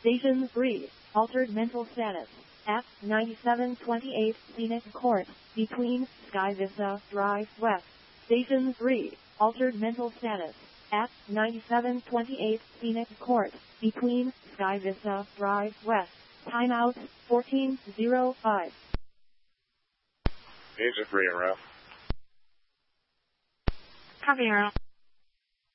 Station 3, altered mental status. At 9728 Phoenix Court, between Sky Vista Drive West. Station 3, altered mental status. At 9728 Phoenix Court, between Sky Vista Drive West. Timeout 14:05. Agent Rio. Copy, Arrow.